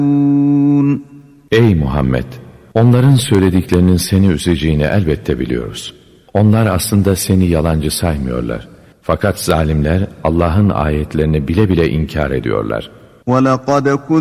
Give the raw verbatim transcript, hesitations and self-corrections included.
Ey Muhammed! Onların söylediklerinin seni üzeceğini elbette biliyoruz. Onlar aslında seni yalancı saymıyorlar. Fakat zalimler Allah'ın ayetlerini bile bile inkar ediyorlar. وَلَقَدْ